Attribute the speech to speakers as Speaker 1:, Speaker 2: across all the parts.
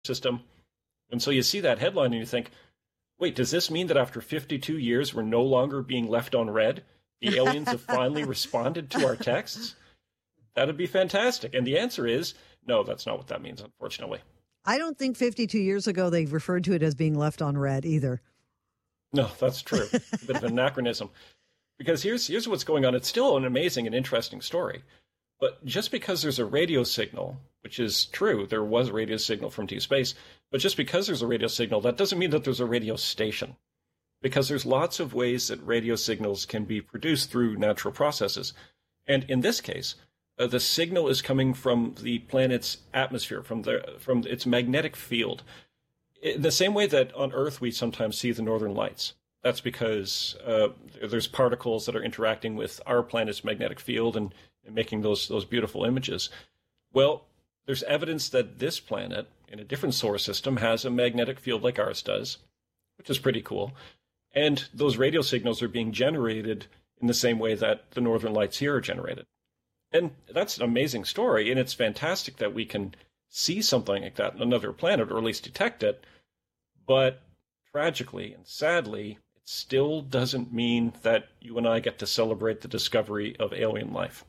Speaker 1: system. And so you see that headline and you think, wait, does this mean that after 52 years we're no longer being left on red? The aliens have finally responded to our texts? That'd be fantastic. And the answer is, no, that's not what that means, unfortunately.
Speaker 2: I don't think 52 years ago they referred to it as being left on red either.
Speaker 1: No, that's true. A bit of an anachronism. Because here's what's going on. It's still an amazing and interesting story. But just because there's a radio signal, which is true, there was a radio signal from deep space, but just because there's a radio signal, that doesn't mean that there's a radio station. Because there's lots of ways that radio signals can be produced through natural processes. And in this case, the signal is coming from the planet's atmosphere, from its magnetic field. In the same way that on Earth we sometimes see the northern lights. That's because there's particles that are interacting with our planet's magnetic field and making those beautiful images. Well, there's evidence that this planet, in a different solar system, has a magnetic field like ours does, which is pretty cool. And those radio signals are being generated in the same way that the northern lights here are generated. And that's an amazing story, and it's fantastic that we can see something like that on another planet, or at least detect it. But tragically and sadly, it still doesn't mean that you and I get to celebrate the discovery of alien life.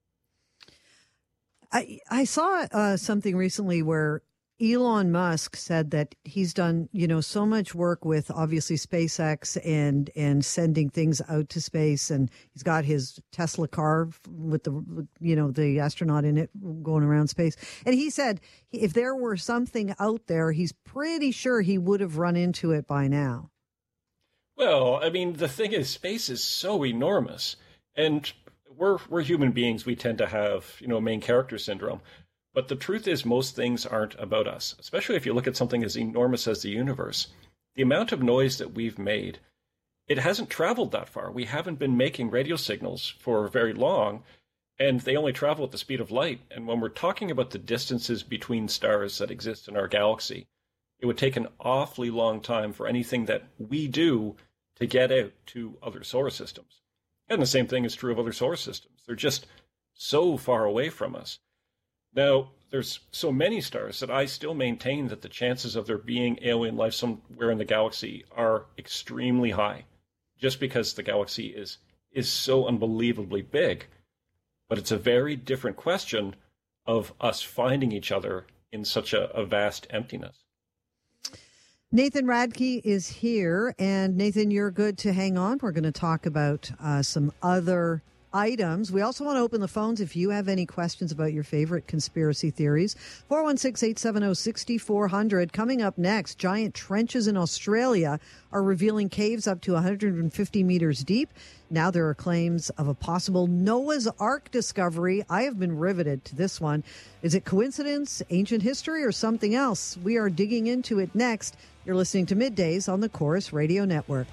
Speaker 2: I saw something recently where Elon Musk said that he's done, so much work with obviously SpaceX and sending things out to space, and he's got his Tesla car with the astronaut in it going around space. And he said if there were something out there, he's pretty sure he would have run into it by now.
Speaker 1: Well, I mean, the thing is, space is so enormous, and we're human beings. We tend to have, main character syndrome. But the truth is, most things aren't about us, especially if you look at something as enormous as the universe. The amount of noise that we've made, it hasn't traveled that far. We haven't been making radio signals for very long, and they only travel at the speed of light. And when we're talking about the distances between stars that exist in our galaxy, it would take an awfully long time for anything that we do to get out to other solar systems. And the same thing is true of other solar systems. They're just so far away from us. Now, there's so many stars that I still maintain that the chances of there being alien life somewhere in the galaxy are extremely high, just because the galaxy is so unbelievably big. But it's a very different question of us finding each other in such a vast emptiness.
Speaker 2: Nathan Radke is here, and Nathan, you're good to hang on. We're going to talk about some other items. We also want to open the phones if you have any questions about your favorite conspiracy theories. 416-870-6400. Coming up next, giant trenches in Australia are revealing caves up to 150 meters deep. Now there are claims of a possible Noah's Ark discovery. I have been riveted to this one. Is it coincidence, ancient history, or something else? We are digging into it next. You're listening to Middays on the Corus Radio Network.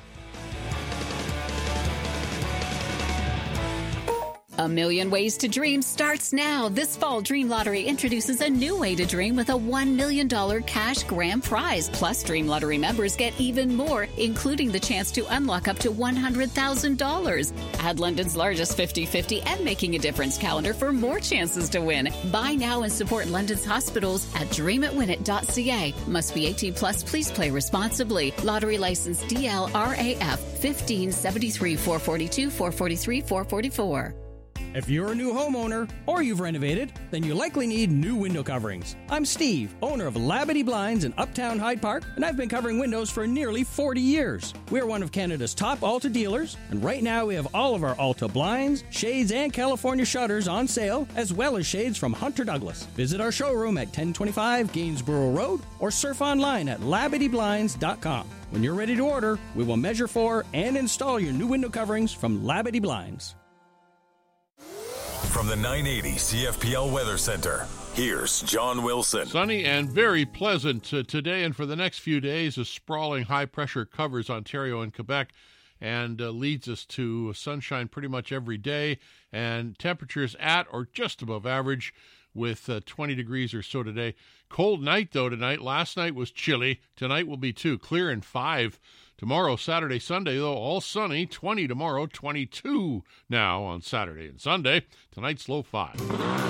Speaker 3: A Million Ways to Dream starts now. This fall, Dream Lottery introduces a new way to dream with a $1 million cash grand prize. Plus, Dream Lottery members get even more, including the chance to unlock up to $100,000. Add London's largest 50-50 and Making a Difference calendar for more chances to win. Buy now and support London's hospitals at dreamitwinit.ca. Must be 18 plus. Please play responsibly. Lottery license DLRAF 1573 442 443 444.
Speaker 4: If you're a new homeowner or you've renovated, then you likely need new window coverings. I'm Steve, owner of Labadee Blinds in Uptown Hyde Park, and I've been covering windows for nearly 40 years. We're one of Canada's top Alta dealers, and right now we have all of our Alta blinds, shades, and California shutters on sale, as well as shades from Hunter Douglas. Visit our showroom at 1025 Gainsborough Road or surf online at LabadeeBlinds.com. When you're ready to order, we will measure for and install your new window coverings from Labadee Blinds.
Speaker 5: From the 980 CFPL Weather Center, here's John Wilson.
Speaker 6: Sunny and very pleasant today and for the next few days. A sprawling high pressure covers Ontario and Quebec and leads us to sunshine pretty much every day, and temperatures at or just above average with 20 degrees or so today. Cold night, though, tonight. Last night was chilly. Tonight will be 2. Clear and 5. Tomorrow, Saturday, Sunday, though, all sunny. 20 tomorrow, 22 now on Saturday and Sunday. Tonight's low 5.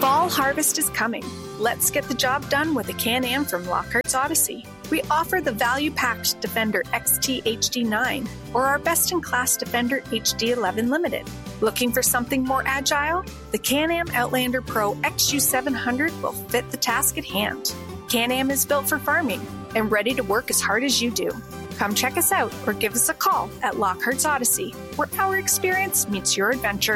Speaker 7: Fall harvest is coming. Let's get the job done with a Can-Am from Lockhart's Odyssey. We offer the value-packed Defender XT HD9 or our best-in-class Defender HD11 Limited. Looking for something more agile? The Can-Am Outlander Pro XU700 will fit the task at hand. Can-Am is built for farming and ready to work as hard as you do. Come check us out or give us a call at Lockhart's Odyssey, where our experience meets your adventure.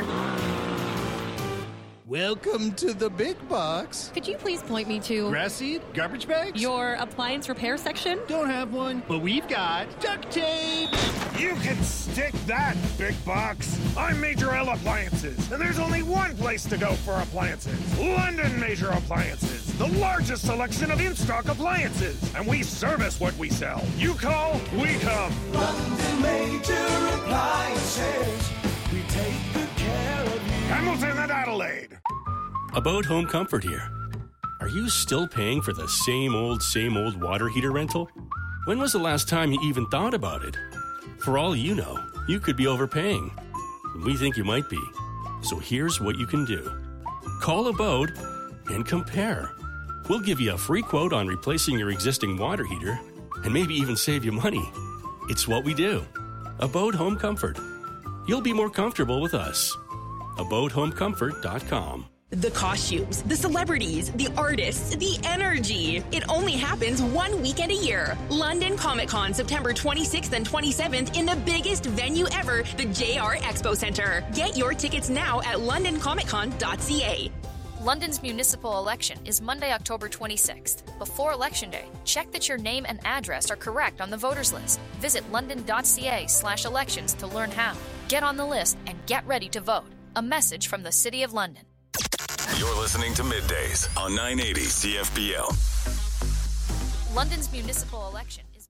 Speaker 8: Welcome to the big box.
Speaker 9: Could you please point me to
Speaker 8: grass seed, garbage bags,
Speaker 9: your appliance repair section?
Speaker 8: Don't have one, but we've got duct tape.
Speaker 10: You can stick that, big box. I'm Major L Appliances, and there's only one place to go for appliances. London Major Appliances, the largest selection of in-stock appliances, and we service what we sell. You call, we come.
Speaker 11: London Major Appliances, we take good care of you.
Speaker 10: Hamilton and Adelaide.
Speaker 12: About Home Comfort here. Are you still paying for the same old water heater rental? When was the last time you even thought about it? For all you know, you could be overpaying. We think you might be. So here's what you can do. Call Abode and compare. We'll give you a free quote on replacing your existing water heater and maybe even save you money. It's what we do. Abode Home Comfort. You'll be more comfortable with us. AbodeHomeComfort.com.
Speaker 13: The costumes, the celebrities, the artists, the energy. It only happens one weekend a year. London Comic Con, September 26th and 27th in the biggest venue ever, the JR Expo Centre. Get your tickets now at londoncomiccon.ca.
Speaker 14: London's municipal election is Monday, October 26th. Before Election Day, check that your name and address are correct on the voters list. Visit london.ca/elections to learn how. Get on the list and get ready to vote. A message from the City of London.
Speaker 5: You're listening to Middays on 980 CFPL.
Speaker 14: London's municipal election is...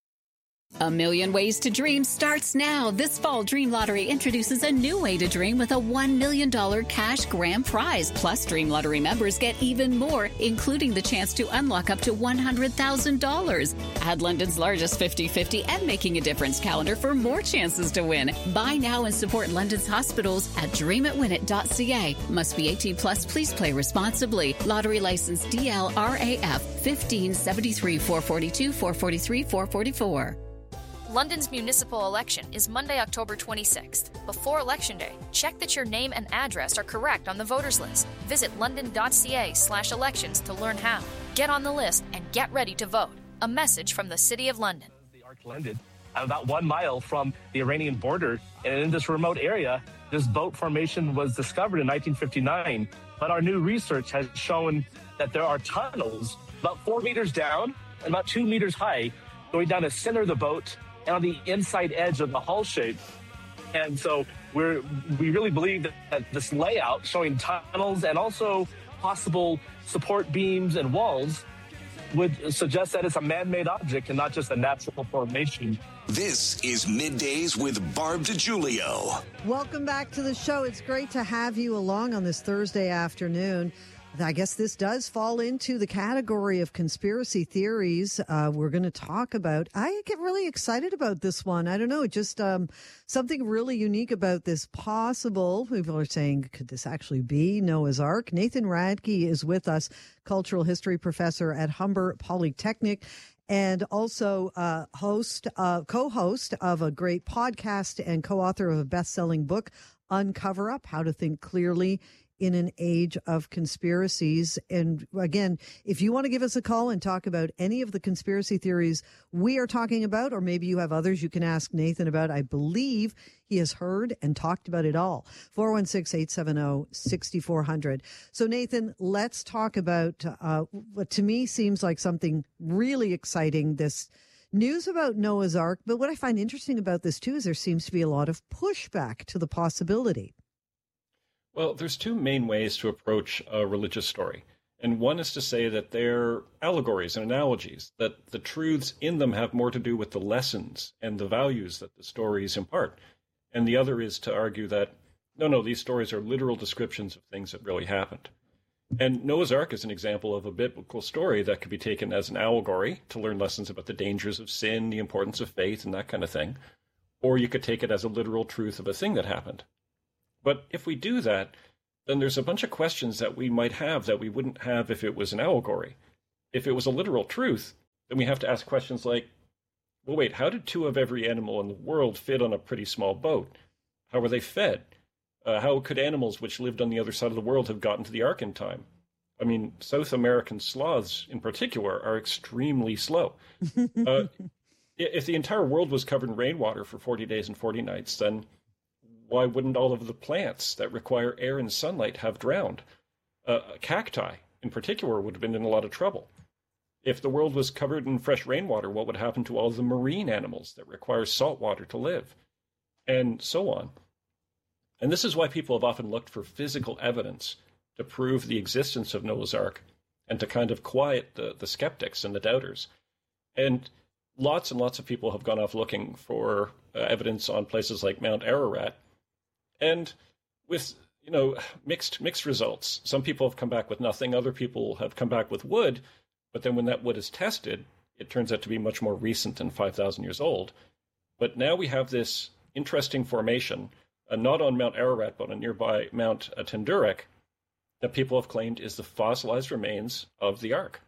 Speaker 3: A Million Ways to Dream starts now. This fall, Dream Lottery introduces a new way to dream with a $1 million cash grand prize. Plus, Dream Lottery members get even more, including the chance to unlock up to $100,000. Add London's largest 50/50 and Making a Difference calendar for more chances to win. Buy now and support London's hospitals at dreamitwinit.ca. Must be 18 plus. Please play responsibly. Lottery license DLRAF 1573 442 443 444.
Speaker 14: London's municipal election is Monday, October 26th. Before Election Day, check that your name and address are correct on the voters list. Visit london.ca/elections to learn how. Get on the list and get ready to vote. A message from the City of London.
Speaker 15: The Ark landed about 1 mile from the Iranian border, and in this remote area, this boat formation was discovered in 1959. But our new research has shown that there are tunnels about 4 meters down and about 2 meters high going down the center of the boat and on the inside edge of the hull shape. And so we really believe that this layout showing tunnels and also possible support beams and walls would suggest that it's a man-made object and not just a natural formation.
Speaker 16: This is Middays with Barb DiGiulio.
Speaker 2: Welcome back to the show. It's great to have you along on this Thursday afternoon. I guess this does fall into the category of conspiracy theories we're going to talk about. I get really excited about this one. I don't know, just something really unique about this possible. People are saying, could this actually be Noah's Ark? Nathan Radke is with us, cultural history professor at Humber Polytechnic, and also co-host of a great podcast and co-author of a best-selling book, Uncover Up, How to Think Clearly in an Age of Conspiracies. And again, if you want to give us a call and talk about any of the conspiracy theories we are talking about, or maybe you have others you can ask Nathan about, I believe he has heard and talked about it all. 416-870-6400. So Nathan, let's talk about what to me seems like something really exciting, this news about Noah's Ark. But what I find interesting about this too is there seems to be a lot of pushback to the possibility.
Speaker 1: Well, there's two main ways to approach a religious story. And one is to say that they're allegories and analogies, that the truths in them have more to do with the lessons and the values that the stories impart. And the other is to argue that, no, these stories are literal descriptions of things that really happened. And Noah's Ark is an example of a biblical story that could be taken as an allegory to learn lessons about the dangers of sin, the importance of faith, and that kind of thing. Or you could take it as a literal truth of a thing that happened. But if we do that, then there's a bunch of questions that we might have that we wouldn't have if it was an allegory. If it was a literal truth, then we have to ask questions like, well, wait, how did 2 of every animal in the world fit on a pretty small boat? How were they fed? How could animals which lived on the other side of the world have gotten to the Ark in time? I mean, South American sloths in particular are extremely slow. If the entire world was covered in rainwater for 40 days and 40 nights, then why wouldn't all of the plants that require air and sunlight have drowned? Cacti, in particular, would have been in a lot of trouble. If the world was covered in fresh rainwater, what would happen to all the marine animals that require salt water to live? And so on. And this is why people have often looked for physical evidence to prove the existence of Noah's Ark and to kind of quiet the skeptics and the doubters. And lots of people have gone off looking for evidence on places like Mount Ararat. And with, mixed results. Some people have come back with nothing. Other people have come back with wood. But then when that wood is tested, it turns out to be much more recent than 5,000 years old. But now we have this interesting formation, not on Mount Ararat, but on nearby Mount Tenderek, that people have claimed is the fossilized remains of the Ark.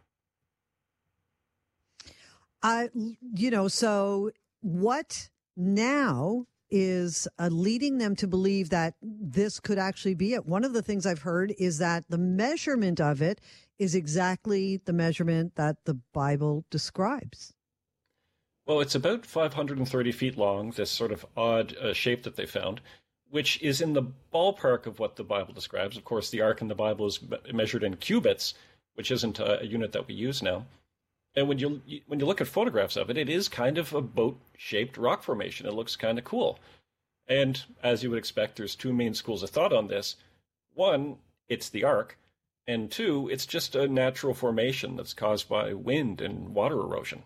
Speaker 2: So what now is leading them to believe that this could actually be it? One of the things I've heard is that the measurement of it is exactly the measurement that the Bible describes.
Speaker 1: Well, it's about 530 feet long, this sort of odd shape that they found, which is in the ballpark of what the Bible describes. Of course, the Ark in the Bible is measured in cubits, which isn't a unit that we use now. And when you look at photographs of it, it is kind of a boat-shaped rock formation. It looks kind of cool. And as you would expect, there's 2 main schools of thought on this. One, it's the Ark. And 2, it's just a natural formation that's caused by wind and water erosion.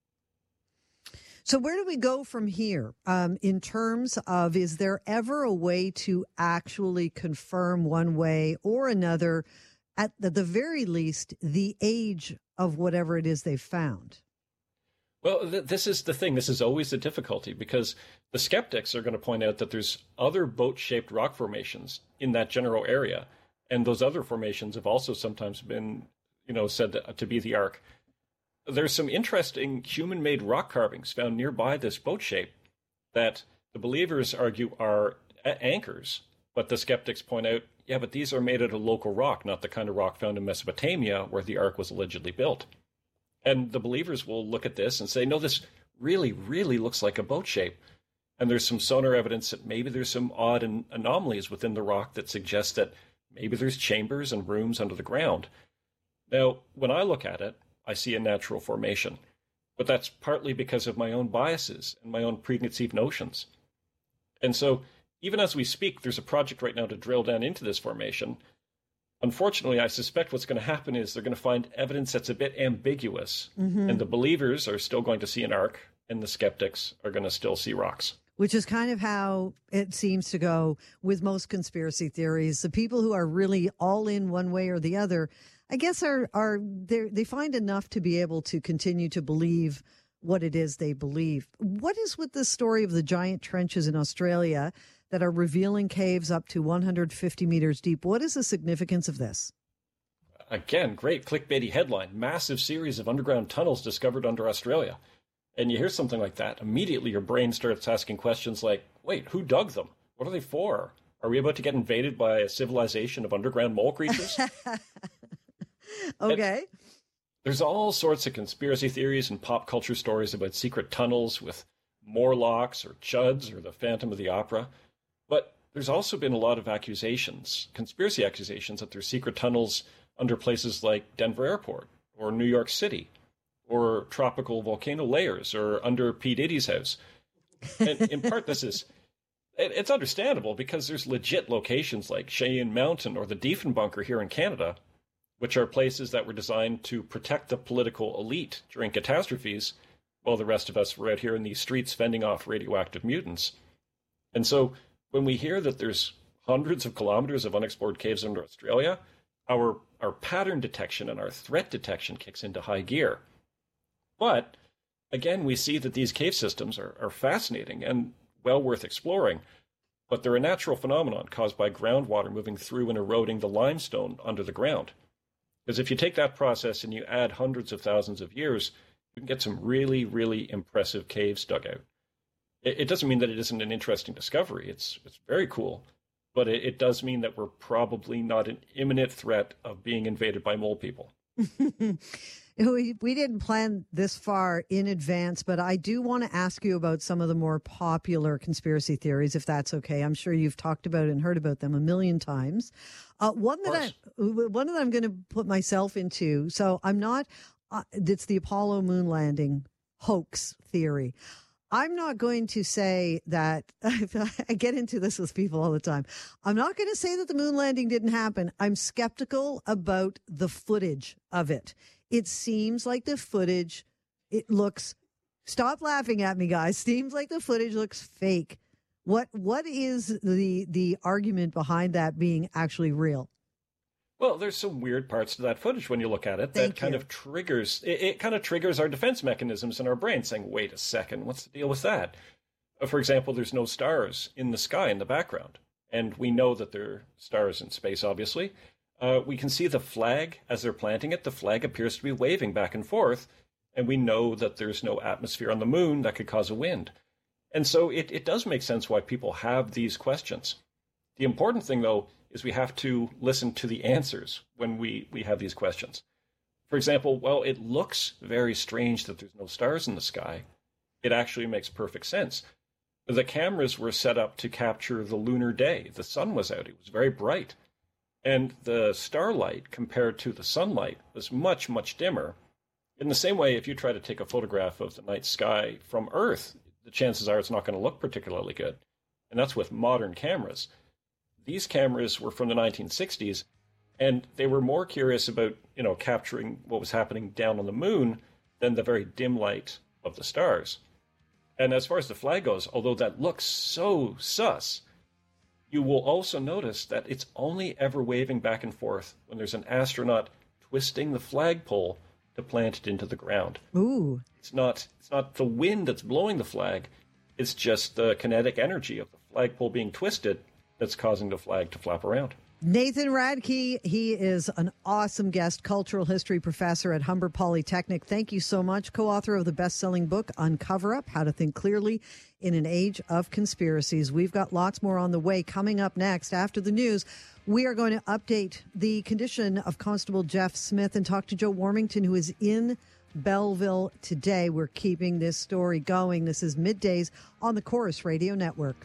Speaker 2: So where do we go from here in terms of, is there ever a way to actually confirm one way or another, at the very least, the age of whatever it is they've found?
Speaker 1: Well, this is the thing. This is always the difficulty, because the skeptics are going to point out that there's other boat-shaped rock formations in that general area. And those other formations have also sometimes been, said to be the Ark. There's some interesting human-made rock carvings found nearby this boat shape that the believers argue are anchors, but the skeptics point out, yeah, but these are made out of local rock, not the kind of rock found in Mesopotamia where the Ark was allegedly built. And the believers will look at this and say, no, this really, really looks like a boat shape. And there's some sonar evidence that maybe there's some odd anomalies within the rock that suggest that maybe there's chambers and rooms under the ground. Now, when I look at it, I see a natural formation, but that's partly because of my own biases and my own preconceived notions. And so, even as we speak, there's a project right now to drill down into this formation. Unfortunately, I suspect what's going to happen is they're going to find evidence that's a bit ambiguous, and the believers are still going to see an Ark, and the skeptics are going to still see rocks.
Speaker 2: Which is kind of how it seems to go with most conspiracy theories. The people who are really all in one way or the other, I guess, they find enough to be able to continue to believe what it is they believe. What is with this story of the giant trenches in Australia that are revealing caves up to 150 meters deep? What is the significance of this?
Speaker 1: Again, great clickbaity headline. Massive series of underground tunnels discovered under Australia. And you hear something like that, immediately your brain starts asking questions like, wait, who dug them? What are they for? Are we about to get invaded by a civilization of underground mole creatures?
Speaker 2: Okay.
Speaker 1: And there's all sorts of conspiracy theories and pop culture stories about secret tunnels with Morlocks or Chuds or the Phantom of the Opera. But there's also been a lot of accusations, conspiracy accusations, that there's secret tunnels under places like Denver Airport or New York City, or tropical volcano layers, or under P. Diddy's house. And in part, it's understandable because there's legit locations like Cheyenne Mountain or the Diefenbunker here in Canada, which are places that were designed to protect the political elite during catastrophes, while the rest of us were out here in these streets fending off radioactive mutants. And so when we hear that there's hundreds of kilometers of unexplored caves under Australia, our pattern detection and our threat detection kicks into high gear. But, again, we see that these cave systems are fascinating and well worth exploring. but they're a natural phenomenon caused by groundwater moving through and eroding the limestone under the ground. Because if you take that process and you add hundreds of thousands of years, you can get some really, really impressive caves dug out. It doesn't mean that it isn't an interesting discovery. It's very cool. But it does mean that we're probably not an imminent threat of being invaded by mole people.
Speaker 2: We didn't plan this far in advance, but I do want to ask you about some of the more popular conspiracy theories, if that's okay. I'm sure you've talked about and heard about them a million times. One that I'm going to put myself into. So I'm not. It's the Apollo moon landing hoax theory. I'm not going to say that. I get into this with people all the time. I'm not going to say that the moon landing didn't happen. I'm skeptical about the footage of it. It seems like the footage, it looks, stop laughing at me, guys. Seems like the footage looks fake. What is the argument behind that being actually real?
Speaker 1: Well, there's some weird parts to that footage when you look at it that kind of triggers, it kind of triggers our defense mechanisms in our brain saying, wait a second, what's the deal with that? For example, there's no stars in the sky in the background. And we know that there are stars in space, obviously. We can see the flag as they're planting it. The flag appears to be waving back and forth. And we know that there's no atmosphere on the moon that could cause a wind. And so it does make sense why people have these questions. The important thing, though, is we have to listen to the answers when we have these questions. For example, well, it looks very strange that there's no stars in the sky. It actually makes perfect sense. The cameras were set up to capture the lunar day. The sun was out. It was very bright. And the starlight compared to the sunlight was much, much dimmer. In the same way, if you try to take a photograph of the night sky from Earth, the chances are it's not going to look particularly good. And that's with modern cameras. These cameras were from the 1960s, and they were more curious about, capturing what was happening down on the moon than the very dim light of the stars. And as far as the flag goes, although that looks so sus, you will also notice that it's only ever waving back and forth when there's an astronaut twisting the flagpole to plant it into the ground.
Speaker 2: Ooh.
Speaker 1: It's not the wind that's blowing the flag. It's just the kinetic energy of the flagpole being twisted that's causing the flag to flap around.
Speaker 2: Nathan Radke, he is an awesome guest, cultural history professor at Humber Polytechnic. Thank you so much. Co-author of the best-selling book, Uncover Up, How to Think Clearly in an Age of Conspiracies. We've got lots more on the way. Coming up next, after the news, we are going to update the condition of Constable Jeff Smith and talk to Joe Warmington, who is in Belleville today. We're keeping this story going. This is Middays on the Chorus Radio Network.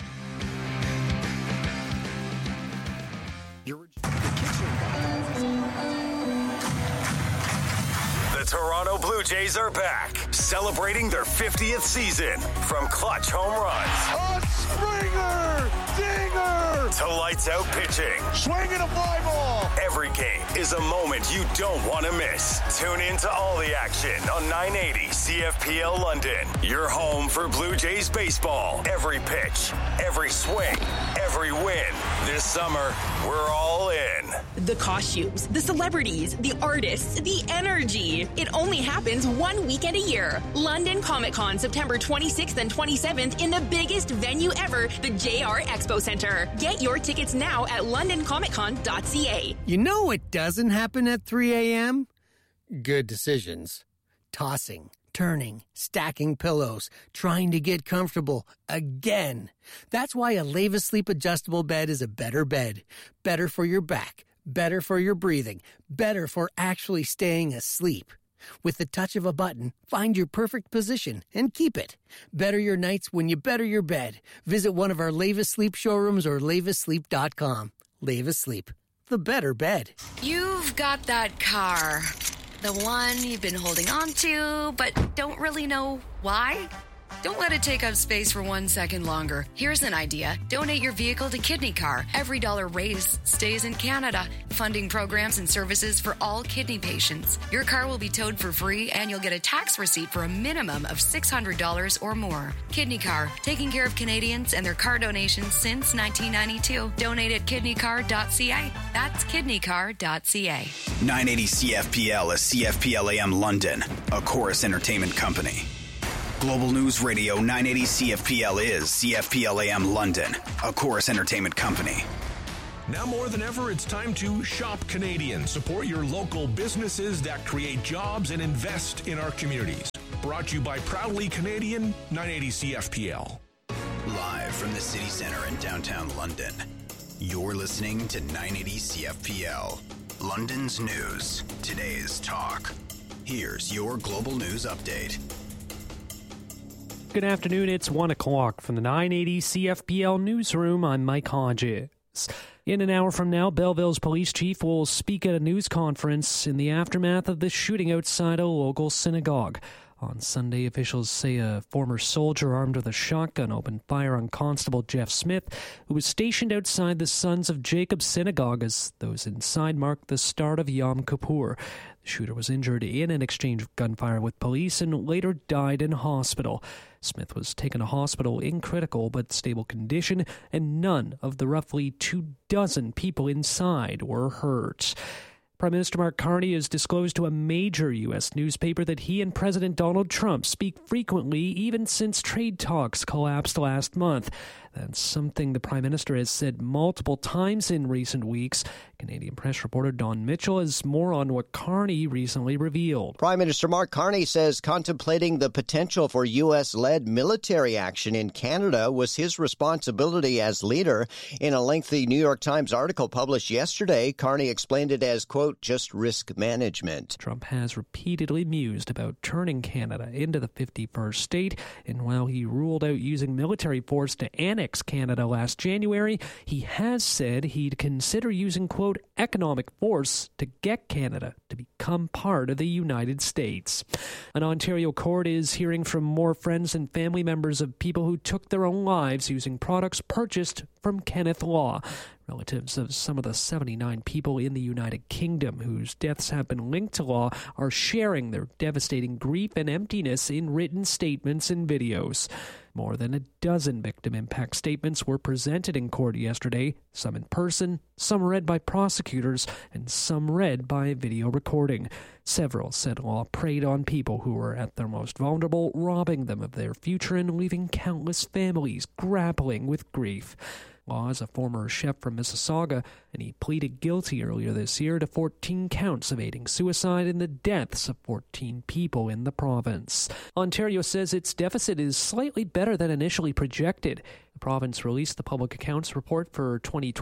Speaker 5: The Toronto Blue Jays are back, celebrating their 50th season. From clutch home runs,
Speaker 10: a Springer, dinger,
Speaker 5: to lights out pitching,
Speaker 10: swinging a fly ball.
Speaker 5: Every game is a moment you don't want to miss. Tune in to all the action on 980 CFPL London. Your home for Blue Jays baseball. Every pitch, every swing, every win. This summer, we're all in.
Speaker 13: The costumes, the celebrities, the artists, the energy. It only happens one weekend a year. London Comic Con, September 26th and 27th in the biggest venue ever, the JR Expo Center. Get your tickets now at londoncomiccon.ca.
Speaker 17: You know what doesn't happen at 3 a.m.? Good decisions. Tossing, turning, stacking pillows, trying to get comfortable again. That's why a Leva Sleep adjustable bed is a better bed. Better for your back, better for your breathing, better for actually staying asleep. With the touch of a button, find your perfect position and keep it. Better your nights when you better your bed. Visit one of our Leva Sleep showrooms or levasleep.com. Leva Sleep, the better bed.
Speaker 18: You've got that car. The one you've been holding on to, but don't really know why? Don't let it take up space for 1 second longer. Here's an idea. Donate your vehicle to Kidney Car. Every dollar raised stays in Canada, funding programs and services for all kidney patients. Your car will be towed for free, and you'll get a tax receipt for a minimum of $600 or more. Kidney Car, taking care of Canadians and their car donations since 1992. Donate at kidneycar.ca. That's kidneycar.ca.
Speaker 19: 980 CFPL is CFPL AM London, a Chorus Entertainment company. Global News Radio 980 CFPL is CFPL AM London, a Chorus Entertainment company.
Speaker 20: Now more than ever, it's time to shop Canadian. Support your local businesses that create jobs and invest in our communities. Brought to you by Proudly Canadian, 980 CFPL.
Speaker 19: Live from the city center in downtown London, you're listening to 980 CFPL. London's news, today's talk. Here's your Global News Update.
Speaker 21: Good afternoon, it's 1 o'clock from the 980 CFPL newsroom. I'm Mike Hodges. In an hour from now, Belleville's police chief will speak at a news conference in the aftermath of the shooting outside a local synagogue. On Sunday, officials say a former soldier armed with a shotgun opened fire on Constable Jeff Smith, who was stationed outside the Sons of Jacob synagogue as those inside marked the start of Yom Kippur. The shooter was injured in an exchange of gunfire with police and later died in hospital. Smith was taken to hospital in critical but stable condition, and none of the roughly 24 people inside were hurt. Prime Minister Mark Carney has disclosed to a major U.S. newspaper that he and President Donald Trump speak frequently, even since trade talks collapsed last month. That's something the Prime Minister has said multiple times in recent weeks. Canadian press reporter Don Mitchell has more on what Carney recently revealed.
Speaker 22: Prime Minister Mark Carney says contemplating the potential for U.S.-led military action in Canada was his responsibility as leader. In a lengthy New York Times article published yesterday, Carney explained it as, quote, just risk management.
Speaker 21: Trump has repeatedly mused about turning Canada into the 51st state, and while he ruled out using military force to annex Canada last January, he has said he'd consider using, quote, economic force to get Canada to become part of the United States. An Ontario court is hearing from more friends and family members of people who took their own lives using products purchased from Kenneth Law. Relatives of some of the 79 people in the United Kingdom whose deaths have been linked to Law are sharing their devastating grief and emptiness in written statements and videos. More than a dozen victim impact statements were presented in court yesterday, some in person, some read by prosecutors, and some read by video recording. Several said Law preyed on people who were at their most vulnerable, robbing them of their future and leaving countless families grappling with grief. Law is a former chef from Mississauga, and he pleaded guilty earlier this year to 14 counts of aiding suicide and the deaths of 14 people in the province. Ontario says its deficit is slightly better than initially projected. The province released the public accounts report for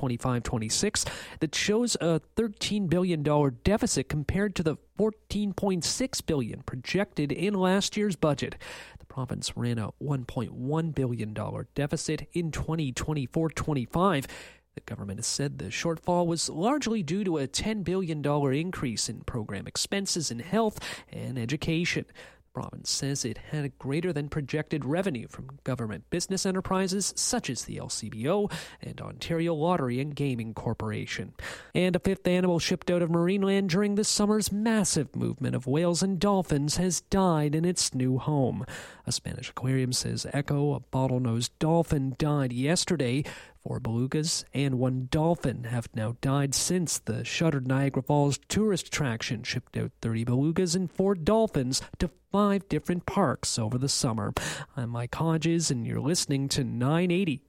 Speaker 21: 2025-26 that shows a $13 billion deficit compared to the $14.6 billion projected in last year's budget. The province ran a $1.1 billion deficit in 2024-25. The government has said the shortfall was largely due to a $10 billion increase in program expenses in health and education. The province says it had a greater than projected revenue from government business enterprises such as the LCBO and Ontario Lottery and Gaming Corporation. And a fifth animal shipped out of Marineland during this summer's massive movement of whales and dolphins has died in its new home. A Spanish aquarium says Echo, a bottlenose dolphin, died yesterday. 4 belugas and 1 dolphin have now died since the shuttered Niagara Falls tourist attraction shipped out 30 belugas and 4 dolphins to 5 different parks over the summer. I'm Mike Hodges, and you're listening to 980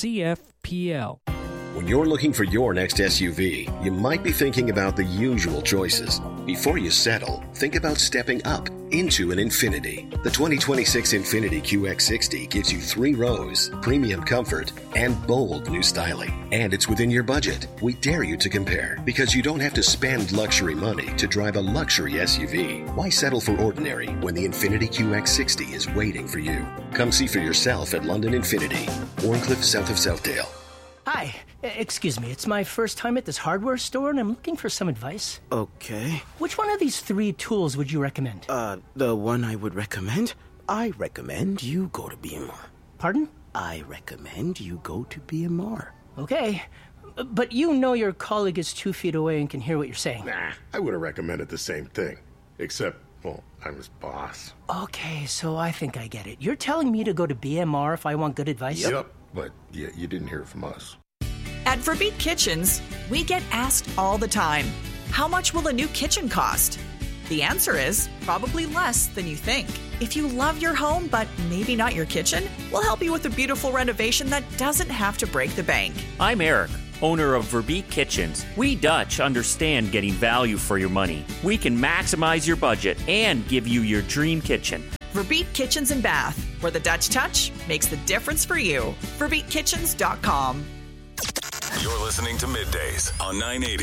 Speaker 21: CFPL.
Speaker 23: When you're looking for your next SUV, you might be thinking about the usual choices. Before you settle, think about stepping up into an Infiniti. The 2026 Infiniti QX60 gives you 3 rows, premium comfort, and bold new styling. And it's within your budget. We dare you to compare, because you don't have to spend luxury money to drive a luxury SUV. Why settle for ordinary when the Infiniti QX60 is waiting for you? Come see for yourself at London Infiniti, Warncliffe, south of Southdale.
Speaker 24: Hi, excuse me, it's my first time at this hardware store and I'm looking for some advice.
Speaker 25: Okay.
Speaker 24: Which one of these 3 tools would you recommend?
Speaker 25: The one I would recommend? I recommend you go to BMR.
Speaker 24: Pardon?
Speaker 25: I recommend you go to BMR.
Speaker 24: Okay, but you know your colleague is 2 feet away and can hear what you're saying.
Speaker 26: Nah, I would have recommended the same thing. Except, well, I'm his boss.
Speaker 24: Okay, so I think I get it. You're telling me to go to BMR if I want good advice?
Speaker 26: Yep. But yeah, you didn't hear it from us.
Speaker 27: At Verbeek Kitchens, we get asked all the time, how much will a new kitchen cost?
Speaker 4: The answer is probably less than you think. If you love your home, but maybe not your kitchen, we'll help you with a beautiful renovation that doesn't have to break the bank.
Speaker 6: I'm Eric, owner of Verbeek Kitchens. We Dutch understand getting value for your money. We can maximize your budget and give you your dream kitchen.
Speaker 4: Verbeek Kitchens and Bath, where the Dutch touch makes the difference for you. VerbeekKitchens.com.
Speaker 5: You're listening to Middays on 980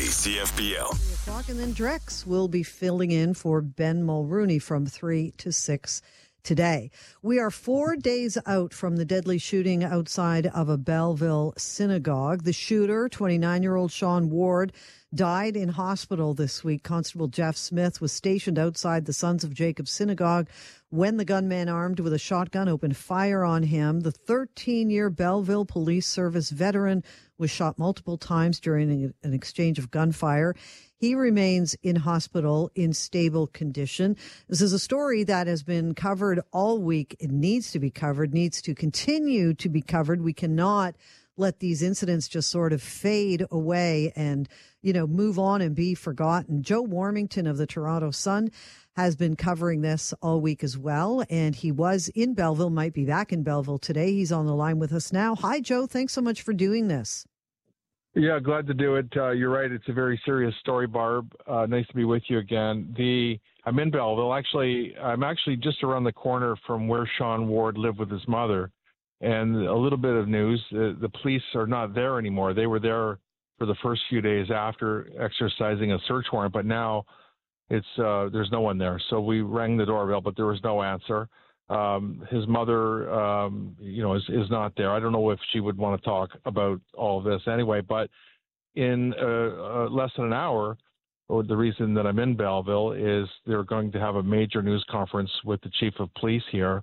Speaker 5: CFPL.
Speaker 2: And then Drex will be filling in for Ben Mulrooney from 3 to 6 today. We are 4 days out from the deadly shooting outside of a Belleville synagogue. The shooter, 29-year-old Sean Ward, died in hospital this week. Constable Jeff Smith was stationed outside the Sons of Jacob synagogue when the gunman armed with a shotgun opened fire on him. The 13-year Belleville Police Service veteran was shot multiple times during an exchange of gunfire. He remains in hospital in stable condition. This is a story that has been covered all week. It needs to be covered, needs to continue to be covered. We cannot let these incidents just sort of fade away and, move on and be forgotten. Joe Warmington of the Toronto Sun has been covering this all week as well. And he was in Belleville, might be back in Belleville today. He's on the line with us now. Hi, Joe. Thanks so much for doing this.
Speaker 7: Yeah, glad to do it. You're right. It's a very serious story, Barb. Nice to be with you again. I'm in Belleville. I'm actually just around the corner from where Sean Ward lived with his mother. And a little bit of news, the police are not there anymore. They were there for the first few days after exercising a search warrant, but now there's no one there. So we rang the doorbell, but there was no answer. His mother, is not there. I don't know if she would want to talk about all of this anyway, but in less than an hour, or the reason that I'm in Belleville is they're going to have a major news conference with the chief of police here,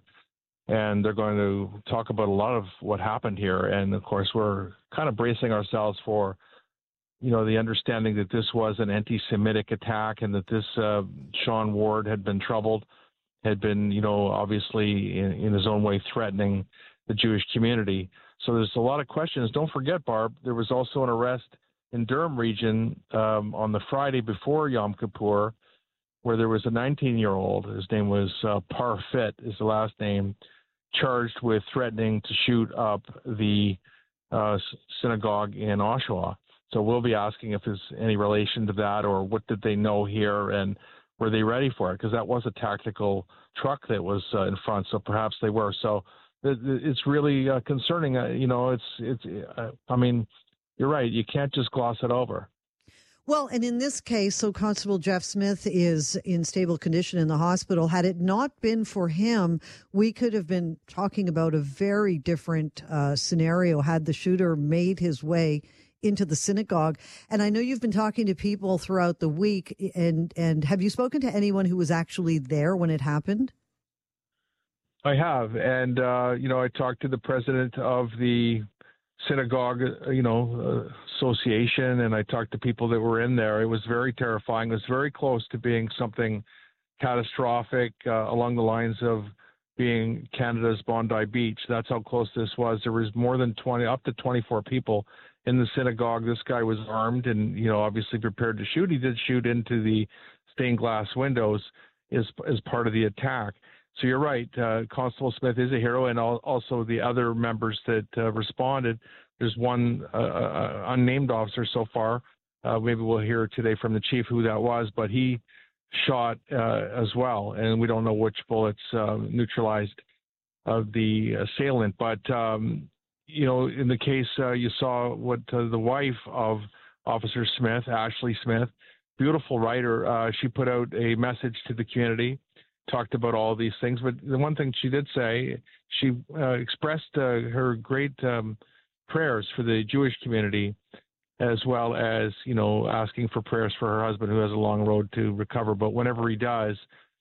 Speaker 7: and they're going to talk about a lot of what happened here. And of course, we're kind of bracing ourselves for, the understanding that this was an anti-Semitic attack and that this Sean Ward had been troubled, had been, obviously in his own way threatening the Jewish community. So there's a lot of questions. Don't forget, Barb, there was also an arrest in Durham region on the Friday before Yom Kippur, where there was a 19-year-old, his name was Parfit, is the last name, charged with threatening to shoot up the synagogue in Oshawa. So we'll be asking if there's any relation to that, or what did they know here, and were they ready for it? Because that was a tactical truck that was in front, so perhaps they were. So it's really concerning. You're right. You can't just gloss it over.
Speaker 2: Well, and in this case, so Constable Jeff Smith is in stable condition in the hospital. Had it not been for him, we could have been talking about a very different scenario had the shooter made his way into the synagogue. And I know you've been talking to people throughout the week, and have you spoken to anyone who was actually there when it happened?
Speaker 7: I have. And, I talked to the president of the synagogue, association, and I talked to people that were in there. It was very terrifying. It was very close to being something catastrophic along the lines of being Canada's Bondi Beach. That's how close this was. There was more than up to 24 people in the synagogue. This guy was armed and, obviously prepared to shoot. He did shoot into the stained glass windows as part of the attack. So you're right. Constable Smith is a hero, and also the other members that responded. There's one unnamed officer so far. Maybe we'll hear today from the chief who that was, but he shot as well, and we don't know which bullets neutralized the assailant. But in the case, you saw what the wife of Officer Smith, Ashley Smith, beautiful writer, she put out a message to the community, talked about all these things. But the one thing she did say, she expressed her great prayers for the Jewish community, as well as, asking for prayers for her husband, who has a long road to recover. But whenever he does,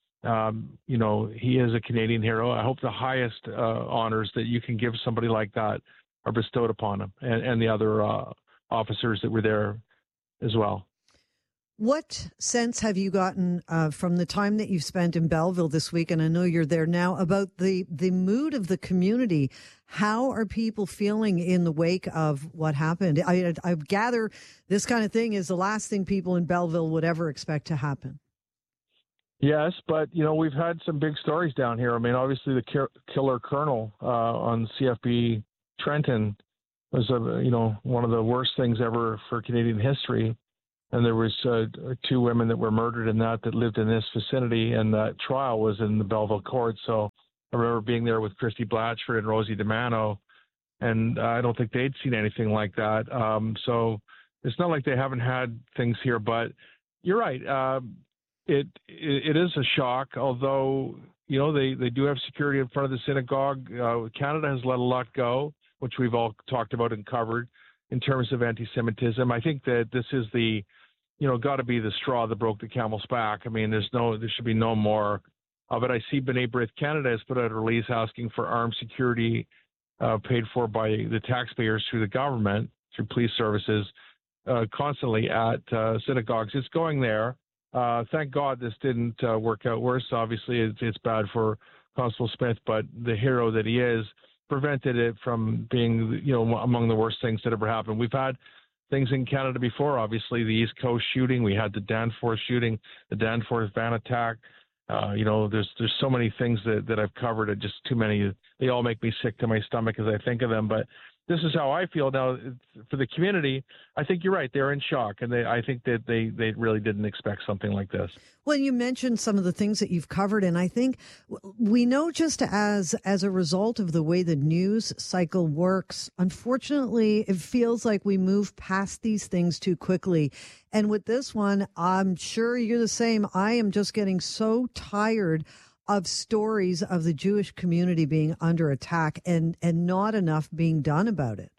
Speaker 7: he is a Canadian hero. I hope the highest honors that you can give somebody like that are bestowed upon him and the other officers that were there as well.
Speaker 2: What sense have you gotten from the time that you've spent in Belleville this week, and I know you're there now, about the mood of the community? How are people feeling in the wake of what happened? I gather this kind of thing is the last thing people in Belleville would ever expect to happen.
Speaker 7: Yes, but, we've had some big stories down here. I mean, obviously the killer colonel on CFB Trenton was, one of the worst things ever for Canadian history. And there was 2 women that were murdered in that lived in this vicinity, and that trial was in the Belleville court. So I remember being there with Christy Blatchford and Rosie DiMano, and I don't think they'd seen anything like that. So it's not like they haven't had things here, but you're right. It is a shock, although, they do have security in front of the synagogue. Canada has let a lot go, which we've all talked about and covered in terms of anti-Semitism. I think that this is got to be the straw that broke the camel's back. I mean, there should be no more of it. I see B'nai B'rith Canada has put out a release asking for armed security paid for by the taxpayers through the government, through police services, constantly at synagogues. It's going there. Thank God this didn't work out worse. Obviously, it's bad for Constable Smith, but the hero that he is prevented it from being, among the worst things that ever happened. We've had things in Canada before, obviously, the East Coast shooting. We had the Danforth shooting, the Danforth van attack. There's so many things that I've covered, just too many. They all make me sick to my stomach as I think of them, but this is how I feel now. For the community, I think you're right. They're in shock, and I think that they really didn't expect something like this.
Speaker 2: Well, you mentioned some of the things that you've covered, and I think we know just as a result of the way the news cycle works, unfortunately, it feels like we move past these things too quickly. And with this one, I'm sure you're the same. I am just getting so tired of stories of the Jewish community being under attack and not enough being done about it.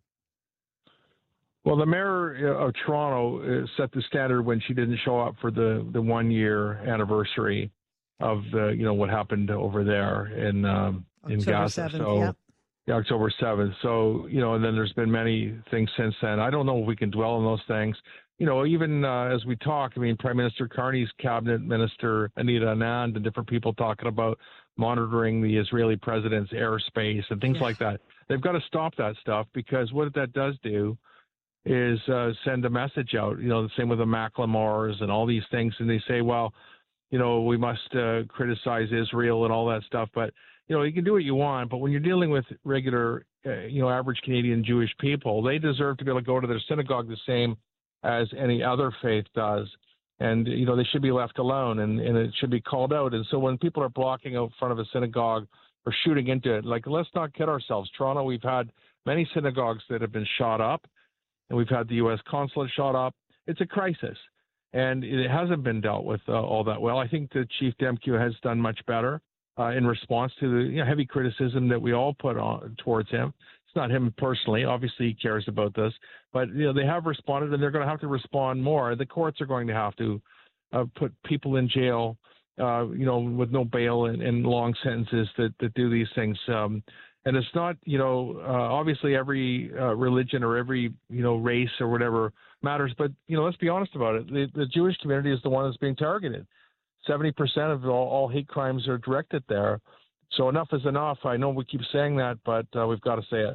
Speaker 7: Well, the mayor of Toronto set the standard when she didn't show up for the 1 year anniversary of what happened over there in Gaza.
Speaker 2: 7th,
Speaker 7: so
Speaker 2: yep.
Speaker 7: Yeah, October 7th. So, and then there's been many things since then. I don't know if we can dwell on those things. Even as we talk, Prime Minister Carney's cabinet minister, Anita Anand, and different people talking about monitoring the Israeli president's airspace and things like that. They've got to stop that stuff, because what that does do is send a message out, the same with the Macklemores and all these things. And they say, well, we must criticize Israel and all that stuff. But, you can do what you want. But when you're dealing with regular, average Canadian Jewish people, they deserve to be able to go to their synagogue the same as any other faith does. And, they should be left alone, and it should be called out. And so when people are blocking out front of a synagogue or shooting into it, let's not kid ourselves. Toronto, we've had many synagogues that have been shot up, and we've had the U.S. consulate shot up. It's a crisis, and it hasn't been dealt with all that well. I think the Chief Demkiw has done much better in response to the heavy criticism that we all put on towards him. It's not him personally. Obviously, he cares about this. But, they have responded, and they're going to have to respond more. The courts are going to have to put people in jail, with no bail and long sentences that do these things. And it's not, obviously every religion or every, race or whatever matters. But, let's be honest about it. The Jewish community is the one that's being targeted. 70% of all hate crimes are directed there. So enough is enough. I know we keep saying that, but we've got to say it.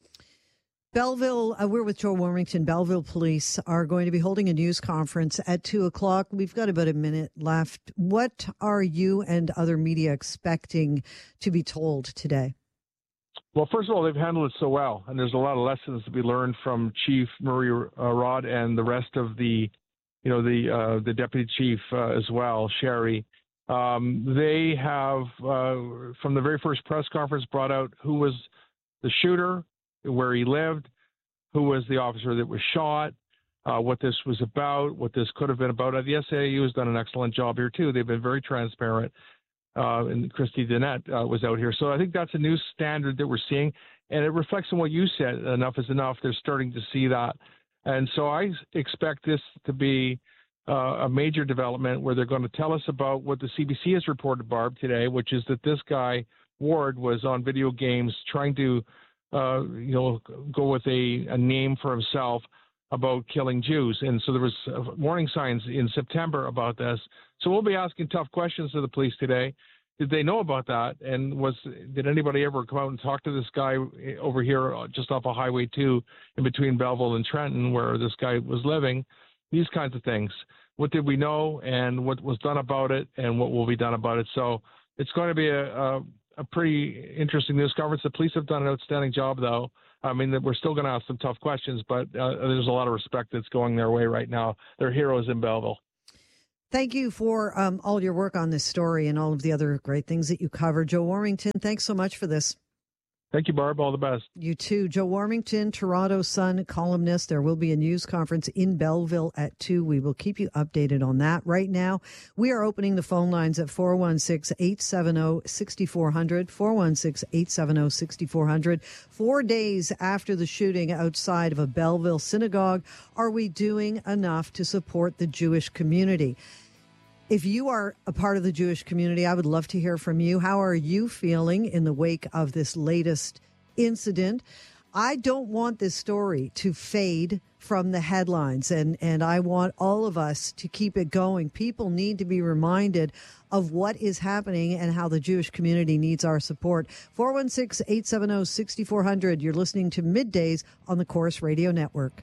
Speaker 2: Belleville, we're with Joe Warmington. Belleville Police are going to be holding a news conference at 2:00. We've got about a minute left. What are you and other media expecting to be told today?
Speaker 7: Well, first of all, they've handled it so well, and there's a lot of lessons to be learned from Chief Murray Rod and the rest of the deputy chief as well, Sherry. They have, from the very first press conference, brought out who was the shooter, where he lived, who was the officer that was shot, what this was about, what this could have been about. The SAU has done an excellent job here, too. They've been very transparent. And Christy Dinette was out here. So I think that's a new standard that we're seeing. And it reflects on what you said, enough is enough. They're starting to see that. And so I expect this to be a major development where they're going to tell us about what the CBC has reported, Barb, today, which is that this guy, Ward, was on video games trying to, go with a name for himself about killing Jews. And so there was warning signs in September about this. So we'll be asking tough questions to the police today. Did they know about that? And did anybody ever come out and talk to this guy over here just off of Highway 2 in between Belleville and Trenton where this guy was living? These kinds of things. what did we know and what was done about it and what will be done about it. So it's going to be a pretty interesting news conference. The police have done an outstanding job, though. I mean, we're still going to ask some tough questions, but there's a lot of respect that's going their way right now. They're heroes in Belleville.
Speaker 2: Thank you for all your work on this story and all of the other great things that you cover. Joe Warmington, thanks so much for this.
Speaker 7: Thank you, Barb. All the best.
Speaker 2: You too. Joe Warmington, Toronto Sun columnist. There will be a news conference in Belleville at 2. We will keep you updated on that. Right now, we are opening the phone lines at 416-870-6400, 416-870-6400. 4 days after the shooting outside of a Belleville synagogue, are we doing enough to support the Jewish community? If you are a part of the Jewish community, I would love to hear from you. How are you feeling in the wake of this latest incident? I don't want this story to fade from the headlines, and I want all of us to keep it going. People need to be reminded of what is happening and how the Jewish community needs our support. 416-870-6400. You're listening to Middays on the Corus Radio Network.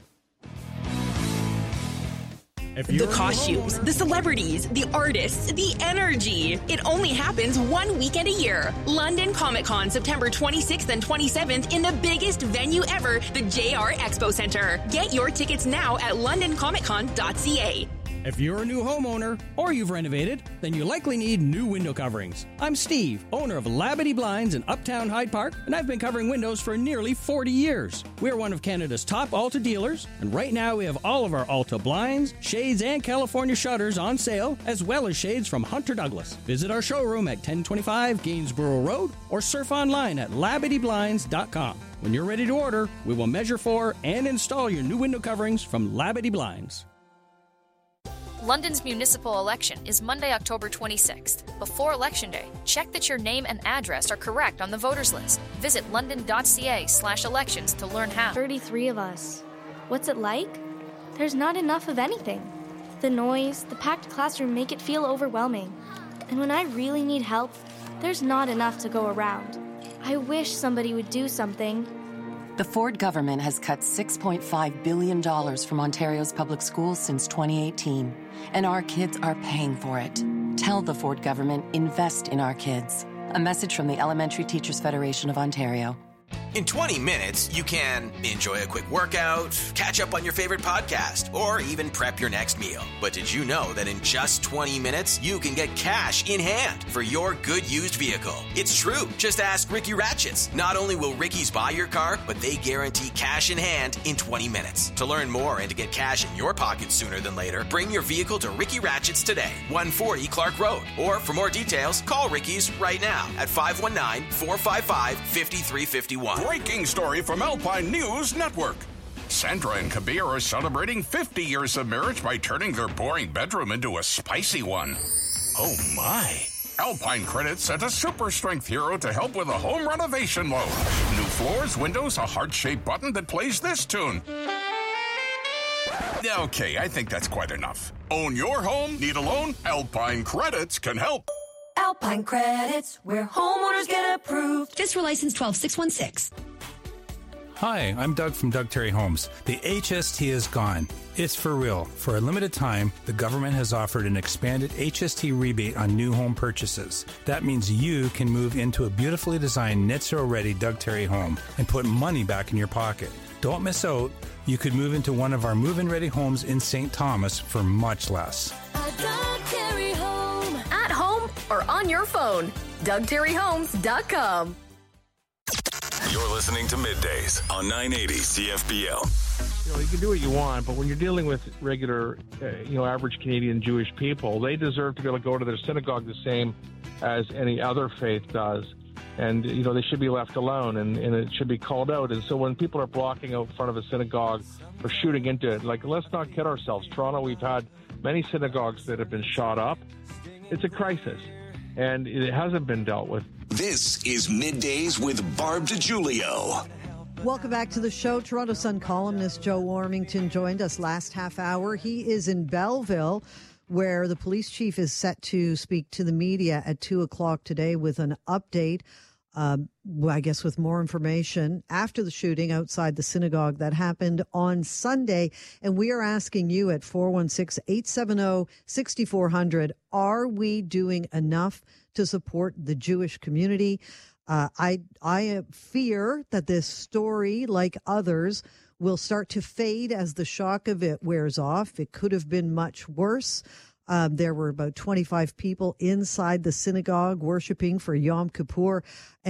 Speaker 13: The costumes, the celebrities, the artists, the energy. It only happens one weekend a year. London Comic Con, September 26th and 27th in the biggest venue ever, the JR Expo Centre. Get your tickets now at londoncomiccon.ca.
Speaker 3: If you're a new homeowner or you've renovated, then you likely need new window coverings. I'm Steve, owner of Labadee Blinds in Uptown Hyde Park, and I've been covering windows for nearly 40 years. We're one of Canada's top Alta dealers, and right now we have all of our Alta blinds, shades, and California shutters on sale, as well as shades from Hunter Douglas. Visit our showroom at 1025 Gainsborough Road or surf online at LabadeeBlinds.com. When you're ready to order, we will measure for and install your new window coverings from Labadee Blinds.
Speaker 8: London's municipal election is Monday, October 26th. Before Election Day, check that your name and address are correct on the voters list. Visit london.ca/elections to learn how.
Speaker 9: 33 of us. What's it like? There's not enough of anything. The noise, the packed classroom make it feel overwhelming. And when I really need help, there's not enough to go around. I wish somebody would do something.
Speaker 11: The Ford government has cut $6.5 billion from Ontario's public schools since 2018, and our kids are paying for it. Tell the Ford government, invest in our kids. A message from the Elementary Teachers Federation of Ontario.
Speaker 12: In 20 minutes, you can enjoy a quick workout, catch up on your favorite podcast, or even prep your next meal. But did you know that in just 20 minutes, you can get cash in hand for your good used vehicle? It's true. Just ask Ricky Ratchets. Not only will Ricky's buy your car, but they guarantee cash in hand in 20 minutes. To learn more and to get cash in your pocket sooner than later, bring your vehicle to Ricky Ratchets today, 140 Clark Road. Or for more details, call Ricky's right now at 519-455-5351.
Speaker 14: Breaking story from Alpine News Network. Sandra and Kabir are celebrating 50 years of marriage by turning their boring bedroom into a spicy one. Oh my. Alpine Credit sent a super strength hero to help with a home renovation loan. New floors, windows, a heart-shaped button that plays this tune. Okay, I think that's quite enough. Own your home? Need a loan? Alpine Credits can help.
Speaker 27: Alpine Credits, where homeowners get approved. FSRA license 12616.
Speaker 28: Hi, I'm Doug from Doug Terry Homes. The HST is gone. It's for real. For a limited time, the government has offered an expanded HST rebate on new home purchases. That means you can move into a beautifully designed net zero ready Doug Terry home and put money back in your pocket. Don't miss out. You could move into one of our move-in ready homes in St. Thomas for much less.
Speaker 13: At home or on your phone. DougTerryHomes.com.
Speaker 5: You're listening to Middays on 980 CFPL.
Speaker 7: You can do what you want, but when you're dealing with regular, average Canadian Jewish people, they deserve to be able to go to their synagogue the same as any other faith does. And, they should be left alone, and it should be called out. And so when people are blocking out front of a synagogue or shooting into it, let's not kid ourselves. Toronto, we've had many synagogues that have been shot up. It's a crisis, and it hasn't been dealt with.
Speaker 16: This is Middays with Barb DiGiulio.
Speaker 2: Welcome back to the show. Toronto Sun columnist Joe Warmington joined us last half hour. He is in Belleville, where the police chief is set to speak to the media at 2 o'clock today with an update I guess with more information after the shooting outside the synagogue that happened on Sunday. And we are asking you at 416-870-6400, are we doing enough to support the Jewish community? I fear that this story, like others, will start to fade as the shock of it wears off. It could have been much worse. There were about 25 people inside the synagogue worshiping for Yom Kippur.